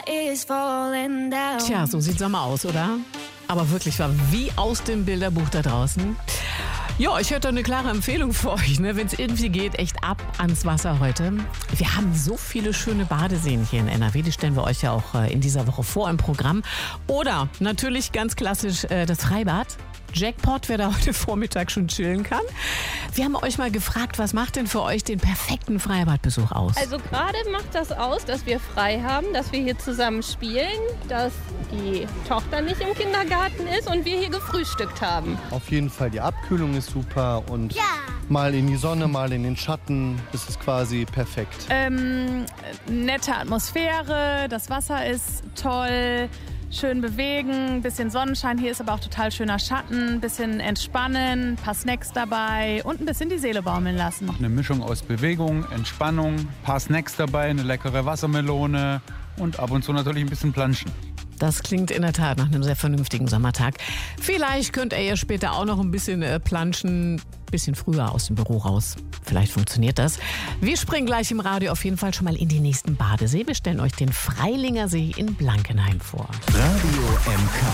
Tja, so sieht Sommer aus, oder? Aber wirklich war wie aus dem Bilderbuch da draußen. Ja, ich hätte eine klare Empfehlung für euch, ne? Wenn es irgendwie geht, echt ab ans Wasser heute. Wir haben so viele schöne Badeseen hier in NRW, die stellen wir euch ja auch in dieser Woche vor im Programm. Oder natürlich ganz klassisch das Freibad. Jackpot, wer da heute Vormittag schon chillen kann. Wir haben euch mal gefragt, was macht denn für euch den perfekten Freibadbesuch aus? Also gerade macht das aus, dass wir frei haben, dass wir hier zusammen spielen, dass die Tochter nicht im Kindergarten ist und wir hier gefrühstückt haben. Auf jeden Fall, die Abkühlung ist super und mal in die Sonne, mal in den Schatten, das ist quasi perfekt. Nette Atmosphäre, das Wasser ist toll. Schön bewegen, bisschen Sonnenschein. Hier ist aber auch total schöner Schatten, bisschen entspannen, ein paar Snacks dabei und ein bisschen die Seele baumeln lassen. Eine Mischung aus Bewegung, Entspannung, ein paar Snacks dabei, eine leckere Wassermelone und ab und zu natürlich ein bisschen planschen. Das klingt in der Tat nach einem sehr vernünftigen Sommertag. Vielleicht könnt ihr ja später auch noch ein bisschen planschen, bisschen früher aus dem Büro raus. Vielleicht funktioniert das. Wir springen gleich im Radio auf jeden Fall schon mal in die nächsten Badesee. Wir stellen euch den Freilinger See in Blankenheim vor. Radio MK.